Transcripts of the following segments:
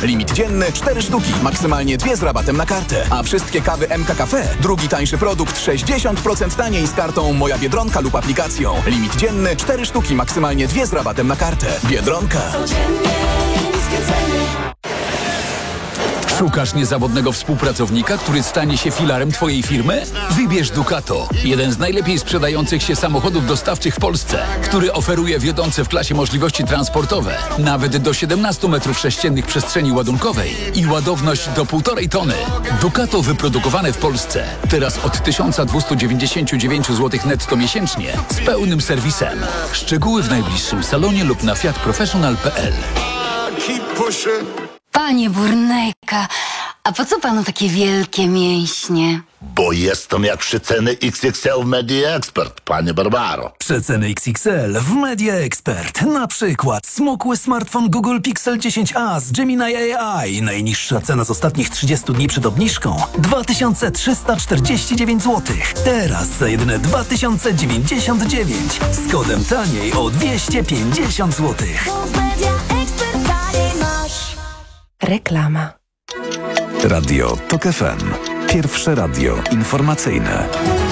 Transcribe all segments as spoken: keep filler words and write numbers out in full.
Limit dzienny cztery sztuki, maksymalnie dwie z rabatem na kartę. A wszystkie kawy M K Cafe, drugi tańszy produkt sześćdziesiąt procent taniej z kartą Moja Biedronka lub aplikacją. Limit dzienny cztery sztuki, maksymalnie dwie z rabatem na kartę. Biedronka. Szukasz niezawodnego współpracownika, który stanie się filarem Twojej firmy? Wybierz Ducato, jeden z najlepiej sprzedających się samochodów dostawczych w Polsce, który oferuje wiodące w klasie możliwości transportowe, nawet do siedemnaście metrów sześciennych przestrzeni ładunkowej i ładowność do półtorej tony. Ducato wyprodukowane w Polsce. Teraz od tysiąc dwieście dziewięćdziesiąt dziewięć złotych netto miesięcznie z pełnym serwisem. Szczegóły w najbliższym salonie lub na fiat professional kropka p l. Panie Burnejka, a po co panu takie wielkie mięśnie? Bo jestem jak przeceny X X L w Media Expert, panie Barbaro. Przeceny X X L w Media Expert. Na przykład smukły smartfon Google Pixel dziesięć a z Gemini A I. Najniższa cena z ostatnich trzydziestu dni przed obniżką dwa tysiące trzysta czterdzieści dziewięć złotych. Teraz za jedyne dwa tysiące dziewięćdziesiąt dziewięć. Z kodem taniej o dwieście pięćdziesiąt złotych. Reklama. Radio Tok F M. Pierwsze radio informacyjne.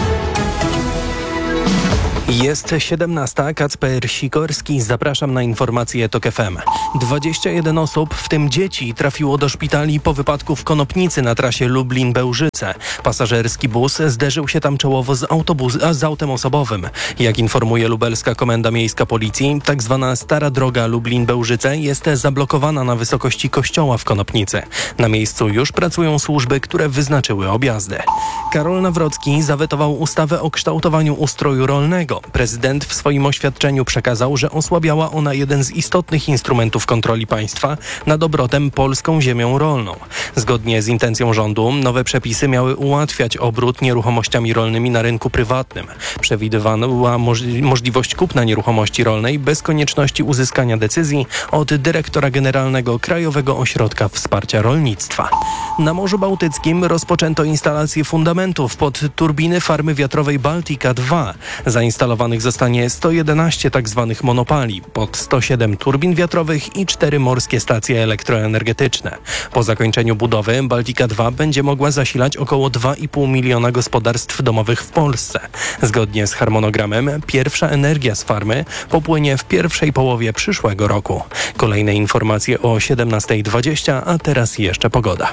Jest siedemnasta, Kacper Sikorski, zapraszam na informacje Tok F M. dwadzieścia jeden osób, w tym dzieci, trafiło do szpitali po wypadku w Konopnicy na trasie Lublin-Bełżyce. Pasażerski bus zderzył się tam czołowo z, autobus, a z autem osobowym. Jak informuje lubelska Komenda Miejska Policji, tak zwana stara droga Lublin-Bełżyce jest zablokowana na wysokości kościoła w Konopnicy. Na miejscu już pracują służby, które wyznaczyły objazdy. Karol Nawrocki zawetował ustawę o kształtowaniu ustroju rolnego. Prezydent w swoim oświadczeniu przekazał, że osłabiała ona jeden z istotnych instrumentów kontroli państwa nad obrotem polską ziemią rolną. Zgodnie z intencją rządu nowe przepisy miały ułatwiać obrót nieruchomościami rolnymi na rynku prywatnym. Przewidywano moż- możliwość kupna nieruchomości rolnej bez konieczności uzyskania decyzji od dyrektora generalnego Krajowego Ośrodka Wsparcia Rolnictwa. Na Morzu Bałtyckim rozpoczęto instalację fundamentów pod turbiny farmy wiatrowej Baltica dwa. Zainstalowanych zostanie sto jedenaście tzw. monopali, pod sto siedem turbin wiatrowych i cztery morskie stacje elektroenergetyczne. Po zakończeniu budowy Baltica dwa będzie mogła zasilać około dwa i pół miliona gospodarstw domowych w Polsce. Zgodnie z harmonogramem pierwsza energia z farmy popłynie w pierwszej połowie przyszłego roku. Kolejne informacje o siedemnasta dwadzieścia, a teraz jeszcze pogoda.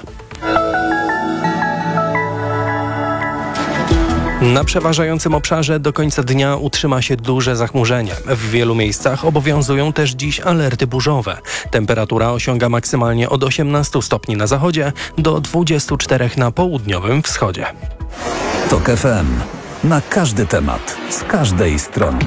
Na przeważającym obszarze do końca dnia utrzyma się duże zachmurzenie. W wielu miejscach obowiązują też dziś alerty burzowe. Temperatura osiąga maksymalnie od osiemnastu stopni na zachodzie do dwudziestu czterech na południowym wschodzie. Tok F M. Na każdy temat, z każdej strony.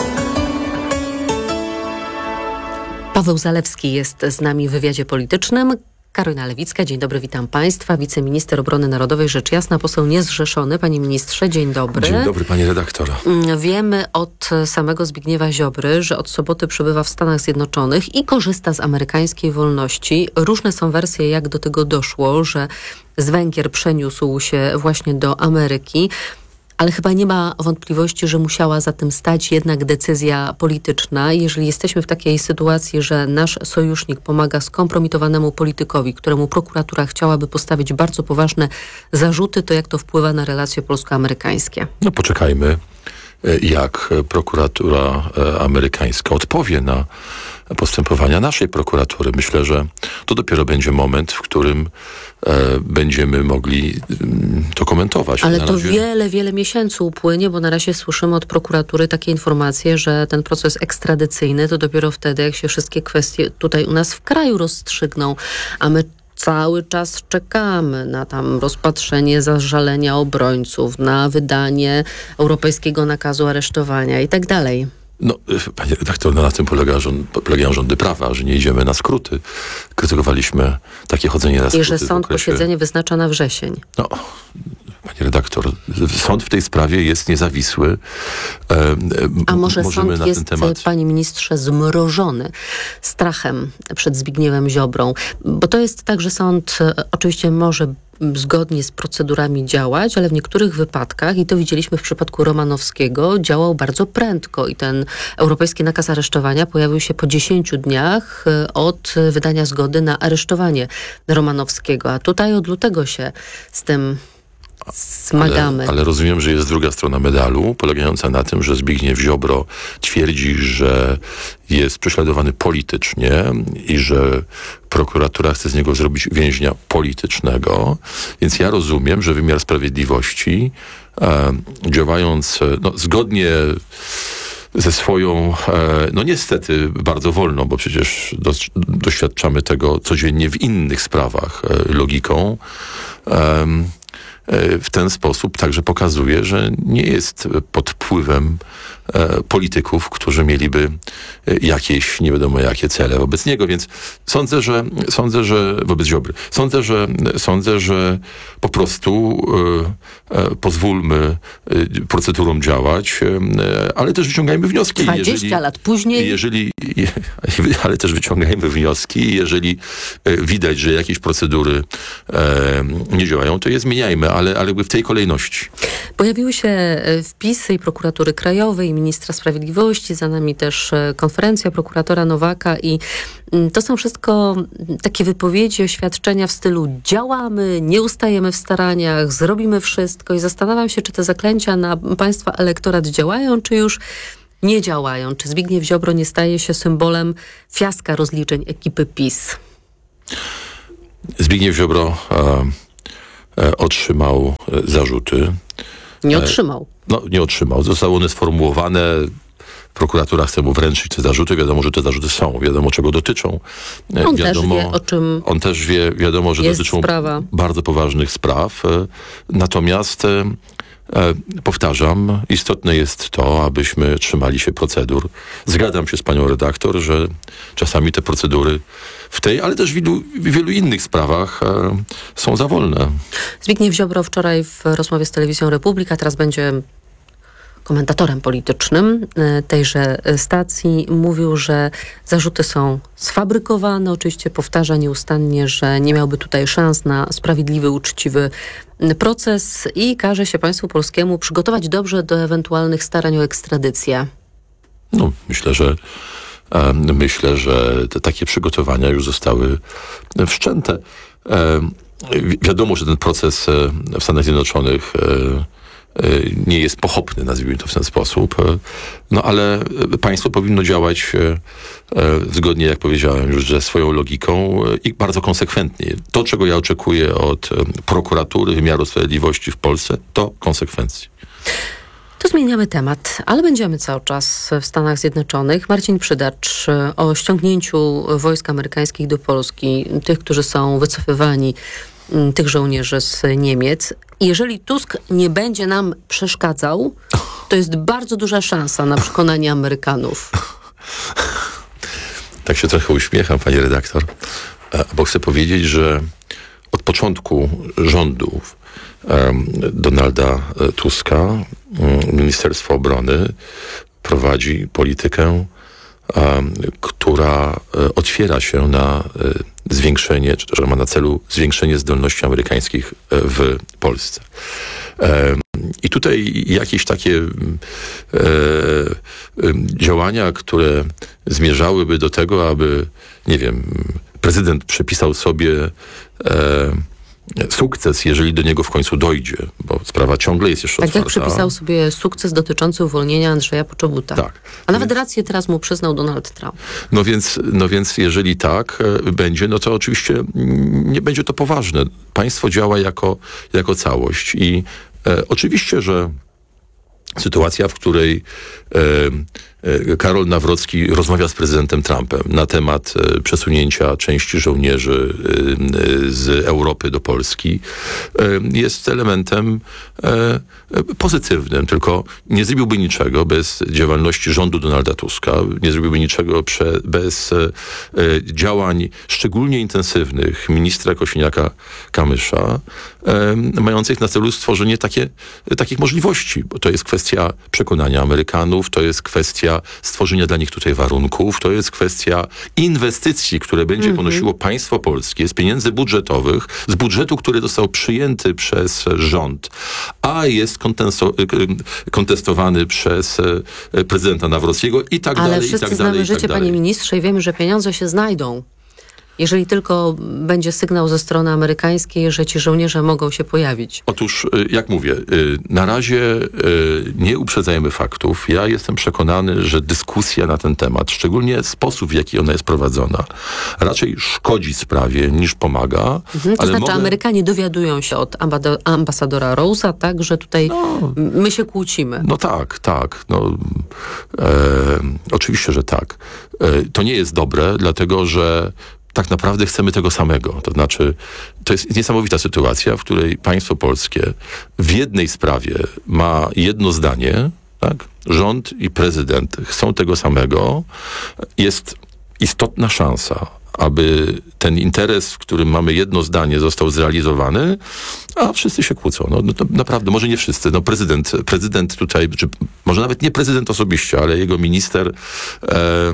Paweł Zalewski jest z nami w wywiadzie politycznym. Karolina Lewicka, dzień dobry, witam Państwa. Wiceminister Obrony Narodowej, rzecz jasna, poseł niezrzeszony. Panie ministrze, dzień dobry. Dzień dobry, pani redaktor. Wiemy od samego Zbigniewa Ziobry, że od soboty przebywa w Stanach Zjednoczonych i korzysta z amerykańskiej wolności. Różne są wersje, jak do tego doszło, że z Węgier przeniósł się właśnie do Ameryki. Ale chyba nie ma wątpliwości, że musiała za tym stać jednak decyzja polityczna. Jeżeli jesteśmy w takiej sytuacji, że nasz sojusznik pomaga skompromitowanemu politykowi, któremu prokuratura chciałaby postawić bardzo poważne zarzuty, to jak to wpływa na relacje polsko-amerykańskie? No poczekajmy, jak prokuratura amerykańska odpowie na postępowania naszej prokuratury. Myślę, że to dopiero będzie moment, w którym e, będziemy mogli m, to komentować. Ale na to razie... wiele, wiele miesięcy upłynie, bo na razie słyszymy od prokuratury takie informacje, że ten proces ekstradycyjny to dopiero wtedy, jak się wszystkie kwestie tutaj u nas w kraju rozstrzygną, a my cały czas czekamy na tam rozpatrzenie zażalenia obrońców, na wydanie europejskiego nakazu aresztowania i tak dalej. No, panie redaktor, no na tym polega rząd, polegają rządy prawa, że nie idziemy na skróty. Krytykowaliśmy takie chodzenie na skróty. I że sąd okresie... posiedzenie wyznacza na wrzesień. No, panie redaktor, sąd w tej sprawie jest niezawisły. E, A może Możemy sąd na jest, ten temat... panie ministrze, zmrożony strachem przed Zbigniewem Ziobrą? Bo to jest tak, że sąd oczywiście może zgodnie z procedurami działać, ale w niektórych wypadkach, i to widzieliśmy w przypadku Romanowskiego, działał bardzo prędko i ten europejski nakaz aresztowania pojawił się po dziesięciu dniach od wydania zgody na aresztowanie Romanowskiego, a tutaj od lutego się z tym zmagamy. Ale, ale rozumiem, że jest druga strona medalu, polegająca na tym, że Zbigniew Ziobro twierdzi, że jest prześladowany politycznie i że prokuratura chce z niego zrobić więźnia politycznego. Więc ja rozumiem, że wymiar sprawiedliwości, e, działając no, zgodnie ze swoją, e, no niestety bardzo wolną, bo przecież do, doświadczamy tego codziennie w innych sprawach, e, logiką, e, w ten sposób także pokazuje, że nie jest pod wpływem e, polityków, którzy mieliby jakieś, nie wiadomo jakie cele wobec niego, więc sądzę, że sądzę, że wobec Ziobry, sądzę, że sądzę, że po prostu e, e, pozwólmy e, procedurom działać, e, ale też wyciągajmy wnioski. dwadzieścia jeżeli, lat później. Jeżeli, ale też wyciągajmy wnioski. Jeżeli e, widać, że jakieś procedury e, nie działają, to je zmieniajmy, ale, ale w tej kolejności. Pojawiły się wpisy i Prokuratury Krajowej, i Ministra Sprawiedliwości, za nami też konferencja prokuratora Nowaka i to są wszystko takie wypowiedzi, oświadczenia w stylu działamy, nie ustajemy w staraniach, zrobimy wszystko i zastanawiam się, czy te zaklęcia na państwa elektorat działają, czy już nie działają. Czy Zbigniew Ziobro nie staje się symbolem fiaska rozliczeń ekipy PiS? Zbigniew Ziobro e, e, otrzymał zarzuty. Nie otrzymał. E, no, nie otrzymał. Zostały one sformułowane. Prokuratura chce mu wręczyć te zarzuty. Wiadomo, że te zarzuty są. Wiadomo, czego dotyczą. E, on wiadomo, też wie, o czym On też wie, wiadomo, że jest dotyczą sprawa. bardzo poważnych spraw. E, natomiast e, E, powtarzam, istotne jest to, abyśmy trzymali się procedur. Zgadzam się z panią redaktor, że czasami te procedury w tej, ale też w wielu, w wielu innych sprawach e, są za wolne. Zbigniew Ziobro wczoraj w rozmowie z Telewizją Republika, teraz będzie komentatorem politycznym tejże stacji, mówił, że zarzuty są sfabrykowane. Oczywiście powtarza nieustannie, że nie miałby tutaj szans na sprawiedliwy, uczciwy proces i każe się państwu polskiemu przygotować dobrze do ewentualnych starań o ekstradycję. No, myślę, że e, myślę, że te takie przygotowania już zostały wszczęte. E, wi- wiadomo, że ten proces w Stanach Zjednoczonych e, nie jest pochopny, nazwijmy to w ten sposób. No ale państwo powinno działać zgodnie, jak powiedziałem już, ze swoją logiką i bardzo konsekwentnie. To, czego ja oczekuję od prokuratury, wymiaru sprawiedliwości w Polsce, to konsekwencje. To zmieniamy temat, ale będziemy cały czas w Stanach Zjednoczonych. Marcin Przydacz o ściągnięciu wojsk amerykańskich do Polski, tych, którzy są wycofywani, tych żołnierzy z Niemiec. Jeżeli Tusk nie będzie nam przeszkadzał, to jest bardzo duża szansa na przekonanie Amerykanów. Tak się trochę uśmiecham, pani redaktor, bo chcę powiedzieć, że od początku rządów um, Donalda Tuska Ministerstwo Obrony prowadzi politykę, um, która otwiera się na zwiększenie, czy też ma na celu zwiększenie zdolności amerykańskich w Polsce. I tutaj jakieś takie e, e, działania, które zmierzałyby do tego, aby, nie wiem, prezydent przepisał sobie e, sukces, jeżeli do niego w końcu dojdzie, bo sprawa ciągle jest jeszcze tak otwarta. Tak jak przypisał sobie sukces dotyczący uwolnienia Andrzeja Poczobuta. Tak. A nawet rację teraz mu przyznał Donald Trump. No więc, no więc jeżeli tak e, będzie, no to oczywiście nie będzie to poważne. Państwo działa jako, jako całość i e, oczywiście, że sytuacja, w której e, e, Karol Nawrocki rozmawia z prezydentem Trumpem na temat e, przesunięcia części żołnierzy e, z Europy do Polski e, jest elementem e, pozytywnym, tylko nie zrobiłby niczego bez działalności rządu Donalda Tuska, nie zrobiłby niczego prze, bez e, działań szczególnie intensywnych ministra Kosiniaka-Kamysza, e, mających na celu stworzenie takie, takich możliwości, bo to jest kwestia przekonania Amerykanów, to jest kwestia kwestia stworzenia dla nich tutaj warunków, to jest kwestia inwestycji, które będzie mm-hmm. ponosiło państwo polskie z pieniędzy budżetowych, z budżetu, który został przyjęty przez rząd, a jest kontestowany przez prezydenta Nawrockiego i tak Ale dalej, i wszyscy tak znamy dalej, życie, i tak dalej. panie ministrze, i wiemy, że pieniądze się znajdą. Jeżeli tylko będzie sygnał ze strony amerykańskiej, że ci żołnierze mogą się pojawić. Otóż, jak mówię, na razie nie uprzedzajmy faktów. Ja jestem przekonany, że dyskusja na ten temat, szczególnie sposób, w jaki ona jest prowadzona, raczej szkodzi sprawie niż pomaga. Mhm, to ale znaczy mogę... Amerykanie dowiadują się od ambado- ambasadora Rose'a, tak, że tutaj no, my się kłócimy. No tak, tak. No, e, oczywiście, że tak. E, to nie jest dobre, dlatego że tak naprawdę chcemy tego samego. To znaczy, to jest niesamowita sytuacja, w której państwo polskie w jednej sprawie ma jedno zdanie, tak? Rząd i prezydent chcą tego samego. Jest istotna szansa, aby ten interes, w którym mamy jedno zdanie, został zrealizowany, a wszyscy się kłócą. No, no to naprawdę, może nie wszyscy. No prezydent, prezydent tutaj, czy może nawet nie prezydent osobiście, ale jego minister e, e,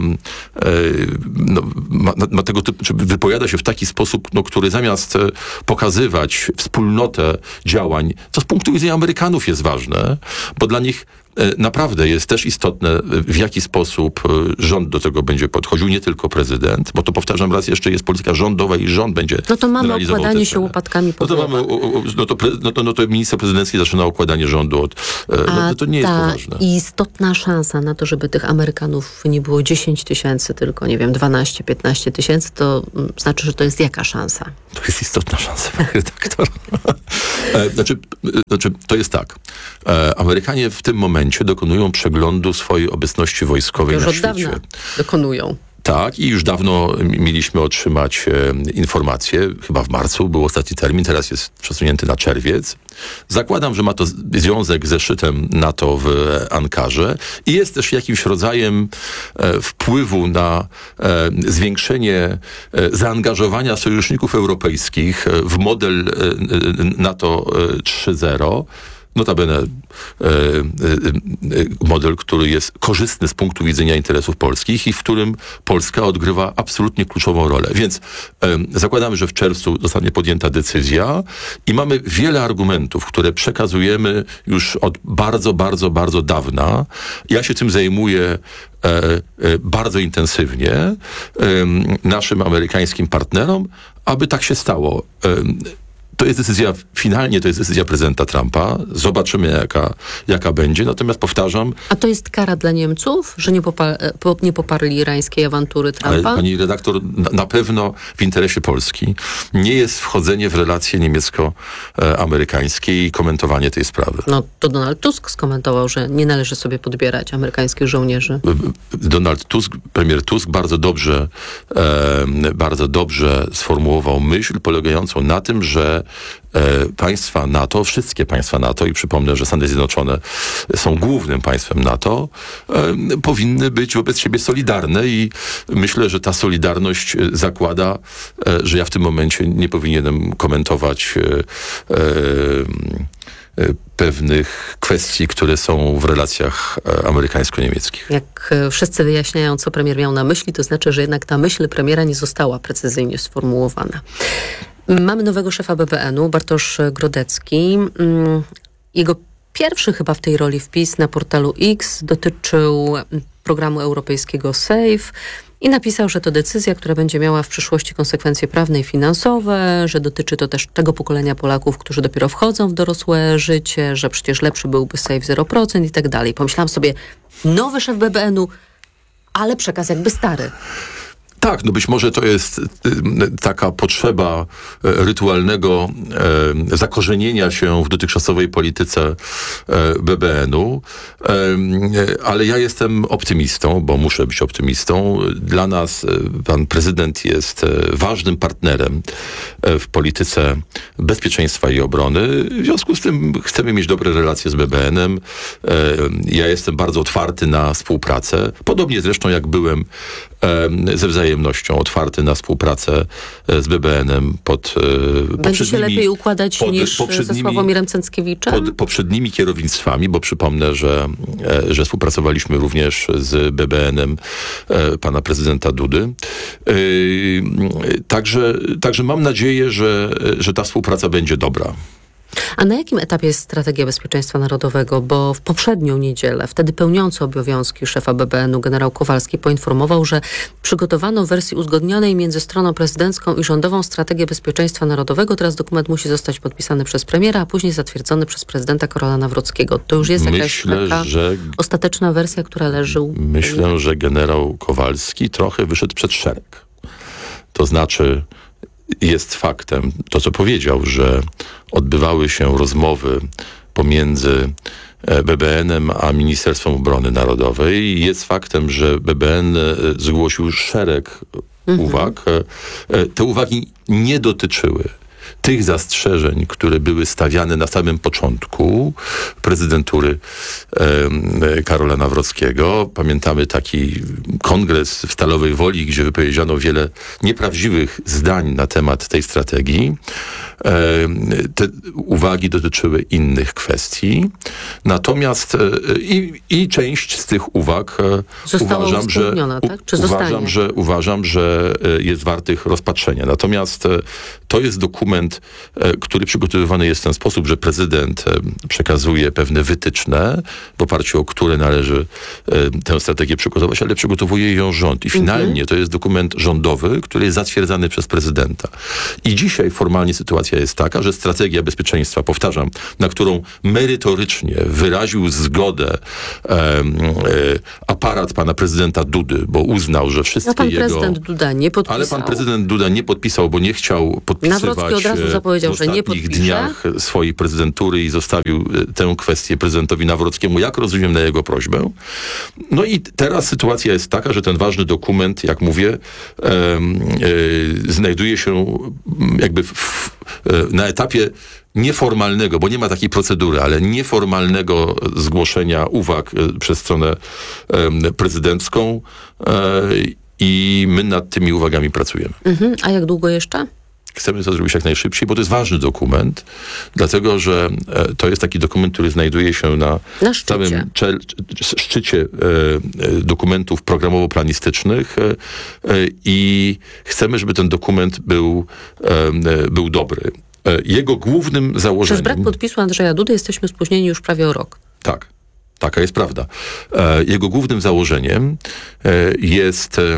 no, ma, ma tego typu, czy wypowiada się w taki sposób, no, który zamiast pokazywać wspólnotę działań, co z punktu widzenia Amerykanów jest ważne, bo dla nich naprawdę jest też istotne, w jaki sposób rząd do tego będzie podchodził, nie tylko prezydent, bo to powtarzam raz jeszcze, jest polityka rządowa i rząd będzie No to mamy realizował układanie te się łopatkami po no to, mamy, no, to pre, no, to, no to minister prezydencki zaczyna układanie rządu od... A no, to nie ta jest poważne. istotna szansa na to, żeby tych Amerykanów nie było dziesięć tysięcy, tylko nie wiem, dwanaście piętnaście tysięcy, to znaczy, że to jest jaka szansa? To jest istotna szansa, panie redaktor. e, znaczy, znaczy, to jest tak. E, Amerykanie w tym momencie dokonują przeglądu swojej obecności wojskowej Już na od świecie. dawna dokonują. Tak, i już dawno mieliśmy otrzymać e, informacje, chyba w marcu był ostatni termin, teraz jest przesunięty na czerwiec. Zakładam, że ma to związek ze szczytem NATO w Ankarze i jest też jakimś rodzajem e, wpływu na e, zwiększenie e, zaangażowania sojuszników europejskich w model e, NATO trzy zero. Notabene e, e, model, który jest korzystny z punktu widzenia interesów polskich i w którym Polska odgrywa absolutnie kluczową rolę. Więc e, zakładamy, że w czerwcu zostanie podjęta decyzja i mamy wiele argumentów, które przekazujemy już od bardzo, bardzo, bardzo dawna. Ja się tym zajmuję e, e, bardzo intensywnie e, naszym amerykańskim partnerom, aby tak się stało. E, To jest decyzja, finalnie to jest decyzja prezydenta Trumpa. Zobaczymy, jaka, jaka będzie. Natomiast powtarzam... A to jest kara dla Niemców, że nie, popa- po, nie poparli irańskiej awantury Trumpa? Ale pani redaktor, na, na pewno w interesie Polski nie jest wchodzenie w relacje niemiecko-amerykańskie i komentowanie tej sprawy. No to Donald Tusk skomentował, że nie należy sobie podbierać amerykańskich żołnierzy. Donald Tusk, premier Tusk bardzo dobrze, e, bardzo dobrze sformułował myśl polegającą na tym, że E, państwa NATO, wszystkie państwa NATO i przypomnę, że Stany Zjednoczone są głównym państwem NATO, e, powinny być wobec siebie solidarne i myślę, że ta solidarność zakłada, e, że ja w tym momencie nie powinienem komentować e, e, pewnych kwestii, które są w relacjach amerykańsko-niemieckich. Jak wszyscy wyjaśniają, co premier miał na myśli, to znaczy, że jednak ta myśl premiera nie została precyzyjnie sformułowana. Mamy nowego szefa B B N-u, Bartosz Grodecki. Jego pierwszy chyba w tej roli wpis na portalu X dotyczył programu europejskiego SAFE i napisał, że to decyzja, która będzie miała w przyszłości konsekwencje prawne i finansowe, że dotyczy to też tego pokolenia Polaków, którzy dopiero wchodzą w dorosłe życie, że przecież lepszy byłby SAFE zero procent i tak dalej. Pomyślałam sobie, nowy szef B B N-u, ale przekaz jakby stary. Tak, no być może to jest y, taka potrzeba y, rytualnego y, zakorzenienia się w dotychczasowej polityce y, B B N-u, y, ale ja jestem optymistą, bo muszę być optymistą. Dla nas y, pan prezydent jest y, ważnym partnerem y, w polityce bezpieczeństwa i obrony. W związku z tym chcemy mieć dobre relacje z B B N-em. Y, ja jestem bardzo otwarty na współpracę, podobnie zresztą jak byłem y, ze wzajemnością wzajemnością, otwarty na współpracę z B B N-em pod Będzie się lepiej układać pod, niż ze Sławomirem Cęckiewiczem? Pod poprzednimi kierownictwami, bo przypomnę, że, że współpracowaliśmy również z B B N-em pana prezydenta Dudy. Także, także mam nadzieję, że, że ta współpraca będzie dobra. A na jakim etapie jest strategia bezpieczeństwa narodowego? Bo w poprzednią niedzielę, wtedy pełniący obowiązki szefa B B N-u generał Kowalski poinformował, że przygotowano w wersji uzgodnionej między stroną prezydencką i rządową strategię bezpieczeństwa narodowego. Teraz dokument musi zostać podpisany przez premiera, a później zatwierdzony przez prezydenta Karola Nawrockiego. To już jest jakaś Myślę, taka że, ostateczna wersja, która leży u... Myślę, że generał Kowalski trochę wyszedł przed szereg. To znaczy... Jest faktem to, co powiedział, że odbywały się rozmowy pomiędzy B B N-em a Ministerstwem Obrony Narodowej. Jest faktem, że B B N zgłosił szereg mhm. uwag. Te uwagi nie dotyczyły tych zastrzeżeń, które były stawiane na samym początku prezydentury e, Karola Nawrockiego. Pamiętamy taki kongres w Stalowej Woli, gdzie wypowiedziano wiele nieprawdziwych zdań na temat tej strategii. E, te uwagi dotyczyły innych kwestii. Natomiast e, i, i część z tych uwag e, uważam, że, tak? Czy uważam, że uważam, że jest wartych rozpatrzenia. Natomiast e, to jest dokument, który przygotowywany jest w ten sposób, że prezydent przekazuje pewne wytyczne, w oparciu o które należy tę strategię przygotować, ale przygotowuje ją rząd. I finalnie mm-hmm. to jest dokument rządowy, który jest zatwierdzany przez prezydenta. I dzisiaj formalnie sytuacja jest taka, że strategia bezpieczeństwa, powtarzam, na którą merytorycznie wyraził zgodę e, e, aparat pana prezydenta Dudy, bo uznał, że wszystkie no pan jego... prezydent Duda nie podpisał. Ale pan prezydent Duda nie podpisał, bo nie chciał podpisywać Nawrocki od razu zapowiedział, w ostatnich dniach swojej prezydentury i zostawił tę kwestię prezydentowi Nawrockiemu, jak rozumiem, na jego prośbę. No i teraz sytuacja jest taka, że ten ważny dokument, jak mówię, e, e, znajduje się jakby w, w, na etapie nieformalnego, bo nie ma takiej procedury, ale nieformalnego zgłoszenia uwag przez stronę e, prezydencką e, i my nad tymi uwagami pracujemy. Mhm. A jak długo jeszcze? Chcemy to zrobić jak najszybciej, bo to jest ważny dokument, dlatego że e, to jest taki dokument, który znajduje się na, na całym cze, szczycie e, dokumentów programowo-planistycznych e, e, i chcemy, żeby ten dokument był, e, był dobry. E, jego głównym założeniem... Przez brak podpisu Andrzeja Dudy jesteśmy spóźnieni już prawie o rok. Tak. Taka jest prawda. E, jego głównym założeniem e, jest e,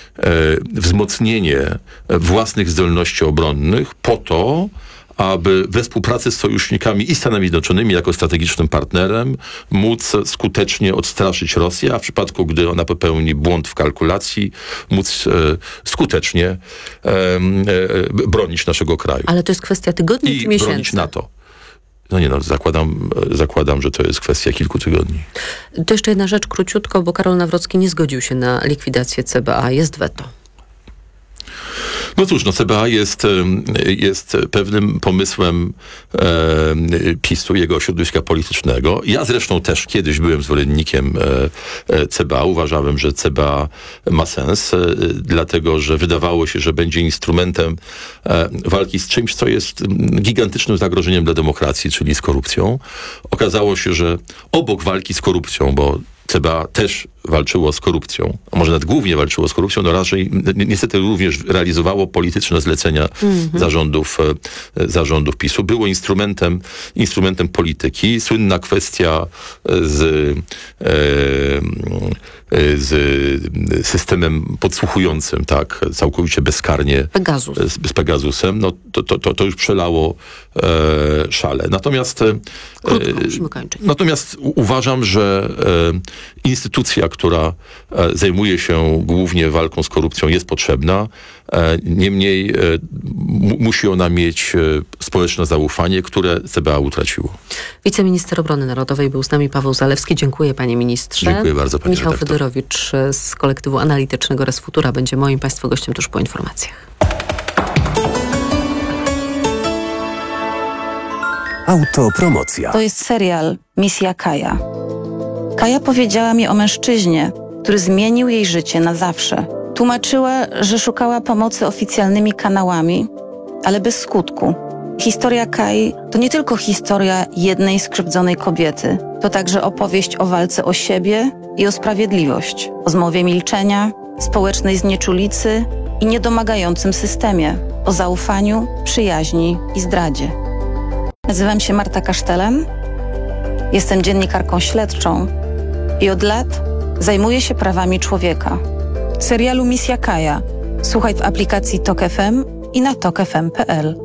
wzmocnienie własnych zdolności obronnych po to, aby we współpracy z sojusznikami i Stanami Zjednoczonymi jako strategicznym partnerem móc skutecznie odstraszyć Rosję, a w przypadku, gdy ona popełni błąd w kalkulacji, móc e, skutecznie e, e, bronić naszego kraju. Ale to jest kwestia tygodni I czy miesięcy? bronić NATO. No nie no, zakładam, zakładam, że to jest kwestia kilku tygodni. To jeszcze jedna rzecz króciutko, bo Karol Nawrocki nie zgodził się na likwidację C B A. Jest weto. No cóż, no C B A jest, jest pewnym pomysłem e, PiSu, jego środowiska politycznego. Ja zresztą też kiedyś byłem zwolennikiem e, C B A. Uważałem, że C B A ma sens, e, dlatego że wydawało się, że będzie instrumentem e, walki z czymś, co jest gigantycznym zagrożeniem dla demokracji, czyli z korupcją. Okazało się, że obok walki z korupcją, bo C B A też walczyło z korupcją, a może nawet głównie walczyło z korupcją, no raczej ni- niestety również realizowało polityczne zlecenia mm-hmm. zarządów, e, zarządów PiSu. Było instrumentem, instrumentem polityki. Słynna kwestia z, e, e, z systemem podsłuchującym, tak, całkowicie bezkarnie. Pegasus. Z, z Pegasusem. No to, to, to, to już przelało e, szale. Natomiast Krótko, musimy kończyć. Natomiast uważam, że e, instytucja, która e, zajmuje się głównie walką z korupcją, jest potrzebna. E, niemniej e, m- musi ona mieć e, społeczne zaufanie, które C B A utraciło. Wiceminister Obrony Narodowej był z nami Paweł Zalewski. Dziękuję panie ministrze. Dziękuję bardzo pani Michał redaktor. Fedorowicz z kolektywu analitycznego Res Futura będzie moim państwa gościem tuż po informacjach. Autopromocja. To jest serial Misja Kaja. Kaja powiedziała mi o mężczyźnie, który zmienił jej życie na zawsze. Tłumaczyła, że szukała pomocy oficjalnymi kanałami, ale bez skutku. Historia Kai to nie tylko historia jednej skrzywdzonej kobiety. To także opowieść o walce o siebie i o sprawiedliwość, o zmowie milczenia, społecznej znieczulicy i niedomagającym systemie, o zaufaniu, przyjaźni i zdradzie. Nazywam się Marta Kasztelan, jestem dziennikarką śledczą i od lat zajmuję się prawami człowieka. Serialu Misja Kaja słuchaj w aplikacji Tok F M i na tok f m kropka p l.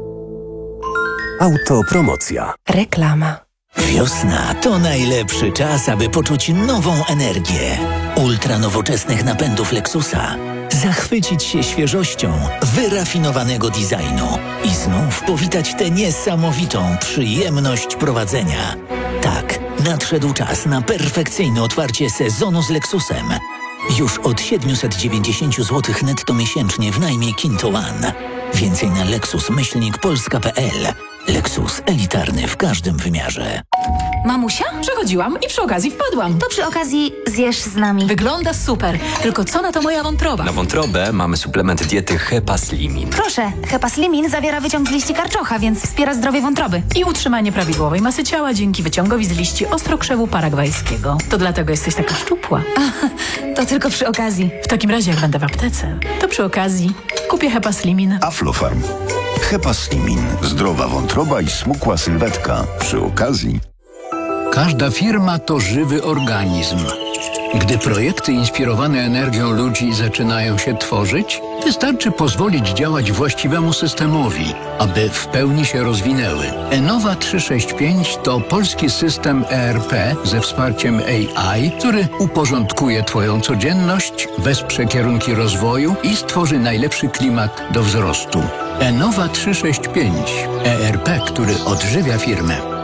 Autopromocja. Reklama. Wiosna to najlepszy czas, aby poczuć nową energię. Ultra nowoczesnych napędów Lexusa. Zachwycić się świeżością wyrafinowanego designu i znów powitać tę niesamowitą przyjemność prowadzenia. Tak, nadszedł czas na perfekcyjne otwarcie sezonu z Lexusem. Już od siedemset dziewięćdziesiąt złotych netto miesięcznie w najmie Kinto One. Więcej na lexus myślnik polska kropka p l. Lexus elitarny w każdym wymiarze. Mamusia? Przechodziłam i przy okazji wpadłam. To przy okazji zjesz z nami. Wygląda super, tylko co na to moja wątroba? Na wątrobę mamy suplement diety Hepaslimin. Proszę, Hepaslimin zawiera wyciąg z liści karczocha, więc wspiera zdrowie wątroby. I utrzymanie prawidłowej masy ciała dzięki wyciągowi z liści ostrokrzewu paragwajskiego. To dlatego jesteś taka szczupła. A, to tylko przy okazji. W takim razie jak będę w aptece, to przy okazji kupię Hepaslimin. Aflofarm. Hepaslimin. Zdrowa wątroba i smukła sylwetka. Przy okazji. Każda firma to żywy organizm. Gdy projekty inspirowane energią ludzi zaczynają się tworzyć, wystarczy pozwolić działać właściwemu systemowi, aby w pełni się rozwinęły. Enova trzysta sześćdziesiąt pięć to polski system E R P ze wsparciem A I, który uporządkuje Twoją codzienność, wesprze kierunki rozwoju i stworzy najlepszy klimat do wzrostu. Enova trzysta sześćdziesiąt pięć. E R P, który odżywia firmę.